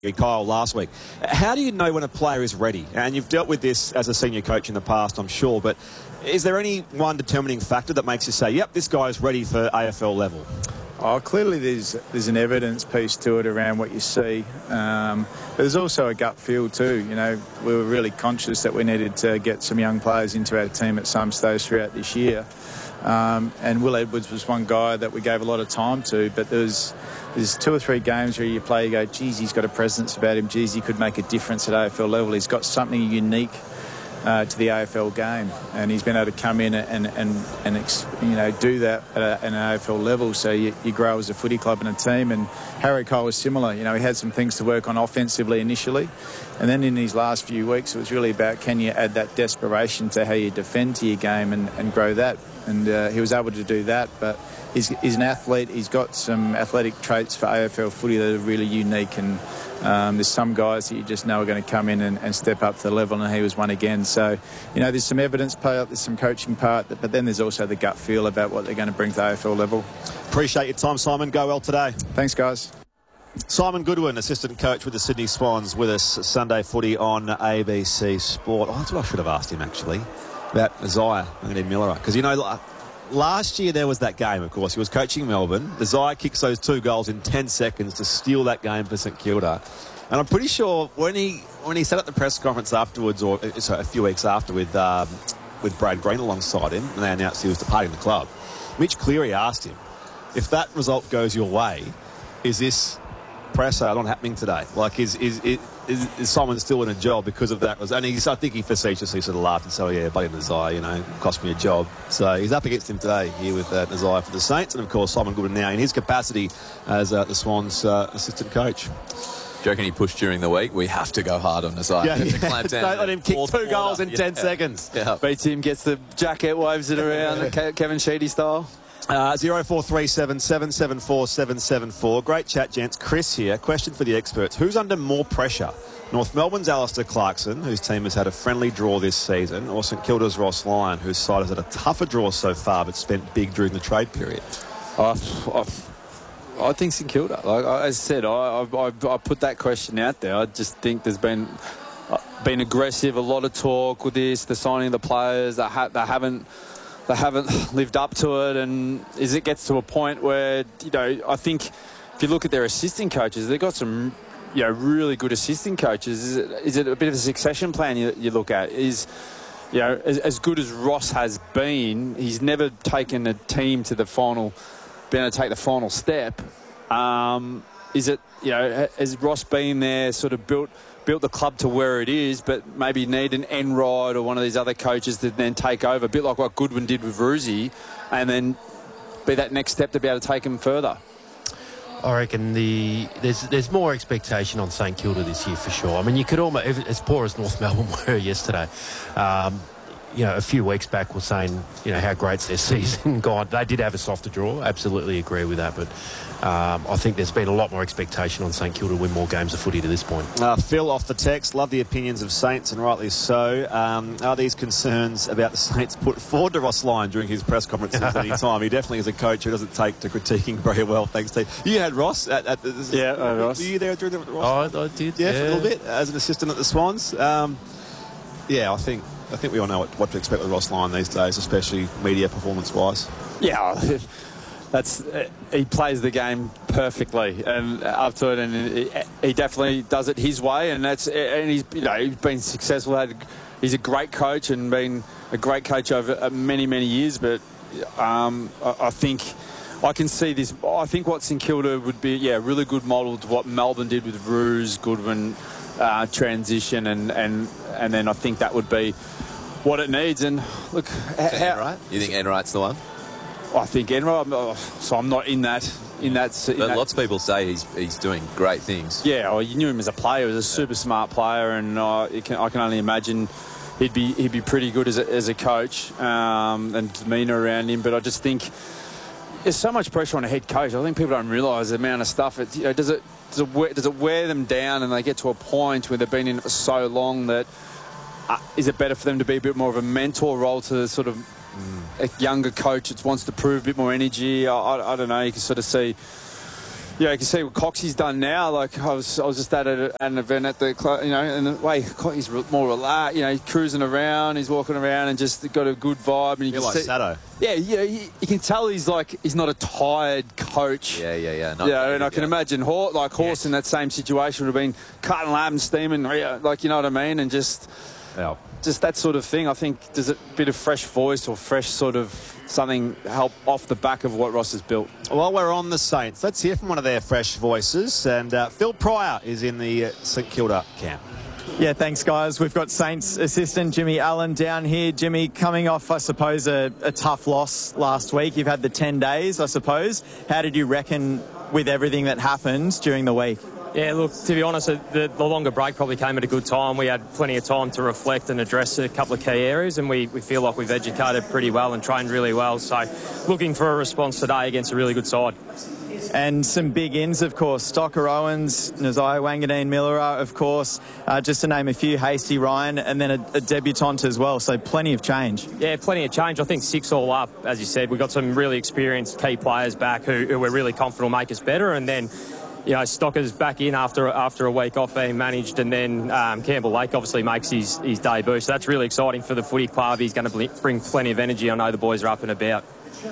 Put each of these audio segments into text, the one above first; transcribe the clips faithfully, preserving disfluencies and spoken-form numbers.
Kyle last week. How do you know when a player is ready? And you've dealt with this as a senior coach in the past, I'm sure, but is there any one determining factor that makes you say, yep, this guy is ready for A F L level? Oh, clearly there's there's an evidence piece to it around what you see. Um, but there's also a gut feel too. You know, we were really conscious that we needed to get some young players into our team at some stage throughout this year. Um, and Will Edwards was one guy that we gave a lot of time to, but there's there's two or three games where you play, you go, geez, he's got a presence about him, geez, he could make a difference at A F L level. He's got something unique uh, to the A F L game, and he's been able to come in and and, and ex, you know do that at, a, at an A F L level. So you, you grow as a footy club and a team. And Harry Cole was similar. You know, he had some things to work on offensively initially, and then in his last few weeks, it was really about can you add that desperation to how you defend to your game and, and grow that. And uh, he was able to do that, but he's, he's an athlete. He's got some athletic traits for A F L footy that are really unique, and um, there's some guys that you just know are going to come in and, and step up to the level, and he was one again. So, you know, there's some evidence part, there's some coaching part, but then there's also the gut feel about what they're going to bring to the A F L level. Appreciate your time, Simon. Go well today. Thanks, guys. Simon Goodwin, assistant coach with the Sydney Swans, with us Sunday footy on A B C Sport. Oh, that's what I should have asked him, actually, about Isaiah Miller. Because, you know, last year there was that game, of course. He was coaching Melbourne. Isaiah kicks those two goals in ten seconds to steal that game for St Kilda. And I'm pretty sure when he when he sat at the press conference afterwards, or sorry, a few weeks after, with um, with Brad Green alongside him, and they announced he was departing the club, Mitch Cleary asked him, if that result goes your way, is this presser not happening today? Like, is is, is Is, is Simon still in a job because of that? And he's, I think he facetiously sort of laughed and said, oh, yeah, buddy Nazai, you know, cost me a job. So he's up against him today here with uh, Nazai for the Saints. And, of course, Simon Goodwin now in his capacity as uh, the Swans' uh, assistant coach. Do you reckon he pushed during the week? We have to go hard on Nazai. Yeah, yeah. Don't let him kick two goals in yeah. ten seconds. Yeah. Beats him, gets the jacket, waves it around, Kevin Sheedy style. Uh, zero four three seven, seven seven four, seven seven four. Great chat, gents. Chris here. Question for the experts. Who's under more pressure? North Melbourne's Alistair Clarkson, whose team has had a friendly draw this season, or St Kilda's Ross Lyon, whose side has had a tougher draw so far but spent big during the trade period? I, I, I think St Kilda. Like, as I said, I, I, I put that question out there. I just think there's been been aggressive, a lot of talk with this, the signing of the players. They, ha- they haven't they haven't lived up to it, and as it gets to a point where, you know, I think if you look at their assistant coaches, they've got some, you know, really good assistant coaches. Is it, is it a bit of a succession plan you, you look at? Is, you know, as, as good as Ross has been, he's never taken a team to the final, been able to take the final step. Um, is it, you know, has Ross been there, sort of built built the club to where it is, but maybe need an Enright or one of these other coaches to then take over, a bit like what Goodwin did with Roosie, and then be that next step to be able to take him further? I reckon the there's there's more expectation on St Kilda this year for sure. I mean, you could almost, as poor as North Melbourne were yesterday, um, you know, a few weeks back we're saying, you know, how great's their season gone. They did have a softer draw, absolutely agree with that, but um, I think there's been a lot more expectation on St Kilda to win more games of footy to this point. Uh, Phil off the text, love the opinions of Saints, and rightly so. Um, are these concerns about the Saints put forward to Ross Lyon during his press conferences at any time? He definitely is a coach who doesn't take to critiquing very well, thanks to you. had Ross at, at the, yeah, uh, Ross. Were you there during the Ross? Oh, I did, yeah, yeah. for a little bit as an assistant at the Swans. Um, yeah, I think I think we all know what, what to expect with Ross Lyon these days, especially media performance-wise. Yeah, that's uh, he plays the game perfectly and up to it, and he, he definitely does it his way, and that's and he's you know he's been successful. Had, he's a great coach and been a great coach over many many years. But um, I, I think I can see this. I think what St Kilda would be, yeah, a really good model to what Melbourne did with Roos, Goodwin uh, transition, and and and then I think that would be what it needs. And look, how, right? You think Enright's the one? I think Enright. So I'm not in that. In that. In but that. Lots of people say he's he's doing great things. Yeah, well, you knew him as a player. He was a super smart player, and uh, can, I can only imagine he'd be he'd be pretty good as a, as a coach um, and demeanour around him. But I just think there's so much pressure on a head coach. I think people don't realise the amount of stuff. It, you know, does it does it wear, does it wear them down, and they get to a point where they've been in it for so long that uh, is it better for them to be a bit more of a mentor role to sort of mm. a younger coach that wants to prove a bit more energy? I, I, I don't know. You can sort of see, Yeah, you can see what Coxie's done now. Like I was, I was just at, a, at an event at the club, you know, and the way he's more relaxed. You know, he's cruising around, he's walking around, and just got a good vibe. And you You're can like see, Sato. Yeah, yeah, you, you can tell he's like he's not a tired coach. Yeah, yeah, yeah. Not Yeah, and I yeah. can imagine Hor- like Horse Yes. in that same situation would have been cutting lab and steaming, like you know what I mean, and just. Yeah. Just that sort of thing. I think there's a bit of fresh voice or fresh sort of something help off the back of what Ross has built. While we're on the Saints, let's hear from one of their fresh voices. And uh, Phil Pryor is in the uh, St Kilda camp. Yeah, thanks, guys. We've got Saints assistant Jimmy Allen down here. Jimmy, coming off, I suppose, a, a tough loss last week. You've had the ten days, I suppose. How did you reckon with everything that happened during the week? Yeah, look, to be honest, the, the longer break probably came at a good time. We had plenty of time to reflect and address a couple of key areas, and we, we feel like we've educated pretty well and trained really well. So looking for a response today against a really good side. And some big ins, of course. Stocker Owens, Nazai Wanganeen Millera, of course, uh, just to name a few, Hasty Ryan, and then a, a debutant as well. So plenty of change. Yeah, plenty of change. I think six all up, as you said. We've got some really experienced key players back who, who we're really confident will make us better. And then, you know, Stocker's back in after after a week off being managed, and then um, Campbell Lake obviously makes his, his debut. So that's really exciting for the footy club. He's going to bring plenty of energy. I know the boys are up and about.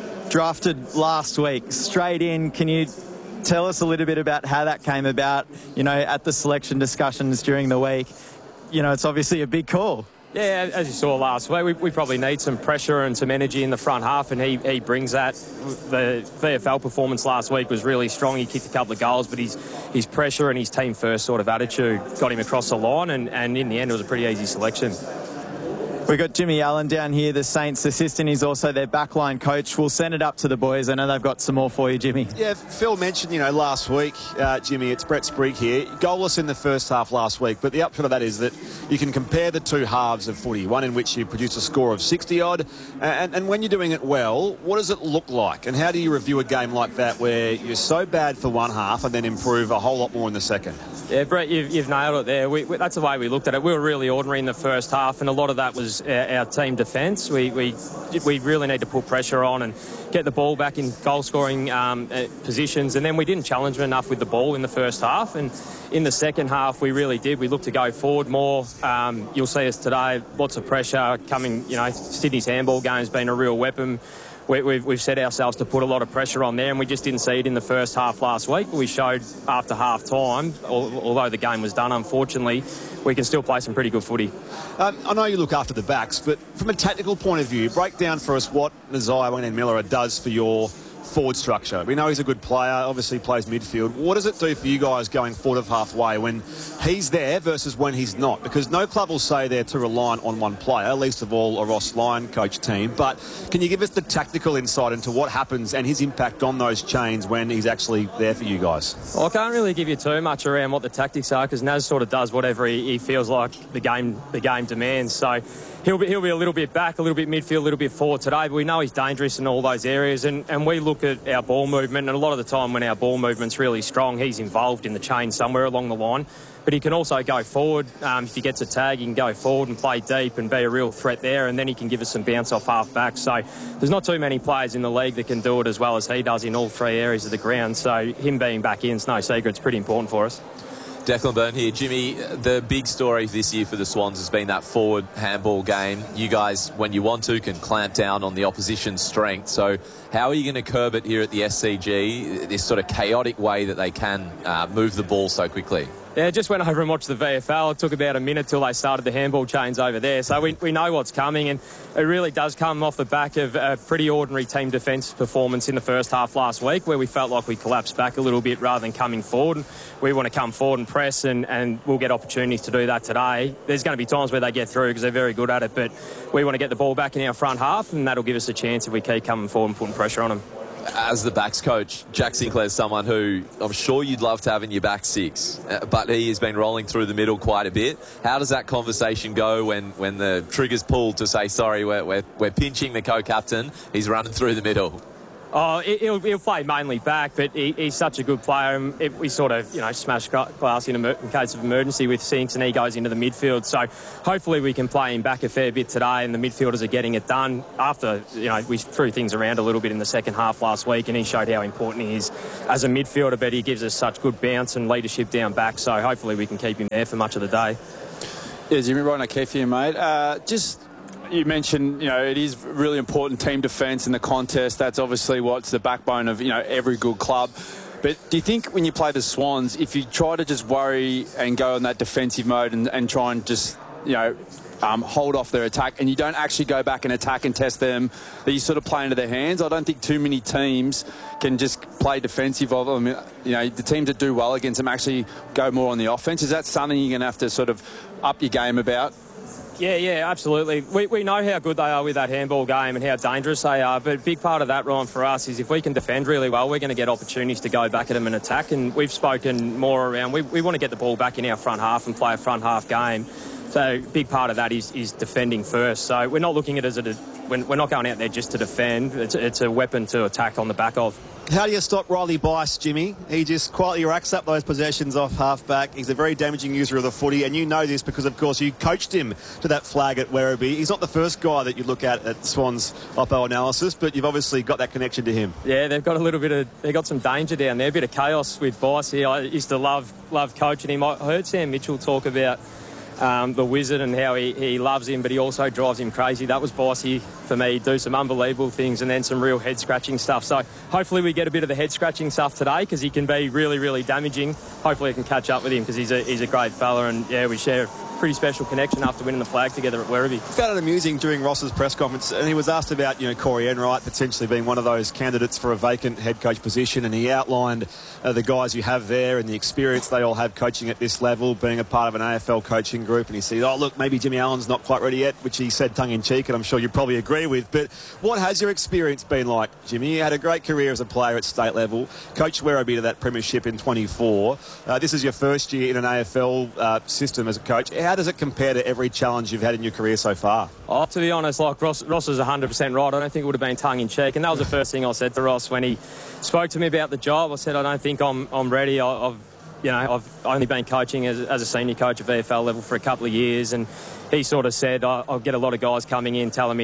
Drafted last week, straight in. Can you tell us a little bit about how that came about, you know, at the selection discussions during the week? You know, it's obviously a big call. Yeah, as you saw last week, we, we probably need some pressure and some energy in the front half, and he, he brings that. The V F L performance last week was really strong. He kicked a couple of goals, but his his pressure and his team first sort of attitude got him across the line, and, and in the end it was a pretty easy selection. We've got Jimmy Allen down here, the Saints assistant. He's also their backline coach. We'll send it up to the boys. I know they've got some more for you, Jimmy. Yeah, Phil mentioned, you know, last week, uh, Jimmy, it's Brett Sprague here. Goalless in the first half last week, but the upshot of that is that you can compare the two halves of footy, one in which you produce a score of sixty-odd, and, and when you're doing it well, what does it look like? And how do you review a game like that where you're so bad for one half and then improve a whole lot more in the second? Yeah, Brett, you've, you've nailed it there. We, we, that's the way we looked at it. We were really ordinary in the first half, and a lot of that was our, our team defence. We, we we really need to put pressure on and get the ball back in goal-scoring um, uh, positions, and then we didn't challenge them enough with the ball in the first half, and in the second half we really did. We looked to go forward more. Um, you'll see us today, lots of pressure coming. You know, Sydney's handball game has been a real weapon. We, we've, we've set ourselves to put a lot of pressure on there, and we just didn't see it in the first half last week. We showed after half time, although the game was done, unfortunately, we can still play some pretty good footy. Um, I know you look after the backs, but from a tactical point of view, break down for us what Nazai Wanganeen Millera does for your forward structure. We know he's a good player, obviously plays midfield. What does it do for you guys going forward of halfway when he's there versus when he's not? Because no club will say they're too reliant on one player, least of all a Ross Lyon coach team. But can you give us the tactical insight into what happens and his impact on those chains when he's actually there for you guys? Well, I can't really give you too much around what the tactics are, because Naz sort of does whatever he, he feels like the game the game demands. So he'll be he'll be a little bit back, a little bit midfield, a little bit forward today. But we know he's dangerous in all those areas, and, and we look at our ball movement, and a lot of the time when our ball movement's really strong, he's involved in the chain somewhere along the line. But he can also go forward. Um, if he gets a tag, he can go forward and play deep and be a real threat there, and then he can give us some bounce off half back. So there's not too many players in the league that can do it as well as he does in all three areas of the ground. So him being back in is no secret. It's pretty important for us. Declan Byrne here. Jimmy, the big story this year for the Swans has been that forward handball game. You guys, when you want to, can clamp down on the opposition's strength. So how are you going to curb it here at the S C G, this sort of chaotic way that they can uh, move the ball so quickly? Yeah, just went over and watched the V F L. It took about a minute till they started the handball chains over there. So we, we know what's coming, and it really does come off the back of a pretty ordinary team defence performance in the first half last week, where we felt like we collapsed back a little bit rather than coming forward. And we want to come forward and press, and, and we'll get opportunities to do that today. There's going to be times where they get through because they're very good at it, but we want to get the ball back in our front half, and that'll give us a chance if we keep coming forward and putting pressure on them. As the backs coach, Jack Sinclair's someone who I'm sure you'd love to have in your back six, uh, but he has been rolling through the middle quite a bit. How does that conversation go when, when the trigger's pulled to say, sorry, we're, we're, we're pinching the co-captain, he's running through the middle? Oh, he'll, he'll play mainly back, but he, he's such a good player. And it, we sort of, you know, smash glass in, emer- in case of emergency with Sinks, and he goes into the midfield. So hopefully we can play him back a fair bit today, and the midfielders are getting it done. After, you know, we threw things around a little bit in the second half last week, and he showed how important he is as a midfielder, but he gives us such good bounce and leadership down back. So hopefully we can keep him there for much of the day. Yeah, Jimmy, right on Keith here, mate. Uh, just... You mentioned, you know, it is really important team defence in the contest. That's obviously what's the backbone of, you know, every good club. But do you think when you play the Swans, if you try to just worry and go in that defensive mode and, and try and just, you know, um, hold off their attack, and you don't actually go back and attack and test them, that you sort of play into their hands? I don't think too many teams can just play defensive of them. You know, the teams that do well against them actually go more on the offence. Is that something you're going to have to sort of up your game about? Yeah, yeah, absolutely. We, we know how good they are with that handball game and how dangerous they are, but a big part of that, Ryan, for us is if we can defend really well, we're going to get opportunities to go back at them and attack, and we've spoken more around, we, we want to get the ball back in our front half and play a front half game. So a big part of that is, is defending first. So we're not looking at it as a, we're not going out there just to defend. It's, it's a weapon to attack on the back of. How do you stop Riley Bice, Jimmy? He just quietly racks up those possessions off half-back. He's a very damaging user of the footy, and you know this because, of course, you coached him to that flag at Werribee. He's not the first guy that you look at at Swans Oppo analysis, but you've obviously got that connection to him. Yeah, they've got a little bit of, they've got some danger down there, a bit of chaos with Bice here. I used to love, love coaching him. I heard Sam Mitchell talk about Um, the Wizard and how he, he loves him, but he also drives him crazy. That was Bossy for me. Do some unbelievable things and then some real head-scratching stuff. So hopefully we get a bit of the head-scratching stuff today because he can be really, really damaging. Hopefully I can catch up with him because he's a, he's a great fella, and, yeah, we share a pretty special connection after winning the flag together at Werribee. Found it amusing during Ross's press conference, and he was asked about, you know, Corey Enright potentially being one of those candidates for a vacant head coach position, and he outlined uh, the guys you have there and the experience they all have coaching at this level, being a part of an A F L coaching group, and he said, oh, look, maybe Jimmy Allen's not quite ready yet, which he said tongue-in-cheek, and I'm sure you probably agree with. But what has your experience been like, Jimmy? You had a great career as a player at state level, coached Werribee to that premiership in twenty-four. Uh, this is your first year in an A F L uh, system as a coach. How does it compare to every challenge you've had in your career so far? Oh, to be honest, like Ross, Ross is one hundred percent right. I don't think it would have been tongue-in-cheek, and that was the first thing I said to Ross when he spoke to me about the job. I said, I don't think I'm, I'm ready. I, I've You know, I've only been coaching as, as a senior coach at V F L level for a couple of years, and he sort of said, I, I'll get a lot of guys coming in telling me